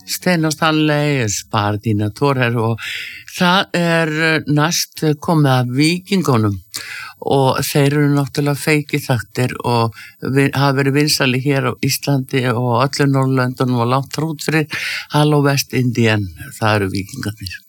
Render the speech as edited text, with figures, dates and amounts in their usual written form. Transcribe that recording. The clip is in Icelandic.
Steno Stanley, Spardinatore og það næst komið af Víkingunum og þeir eru náttúrulega feikiþaktir og hafa verið vinsæli hér á Íslandi og öllu Norðurlöndunum og langt út fyrir Halló West Indian, það eru Víkingarnir.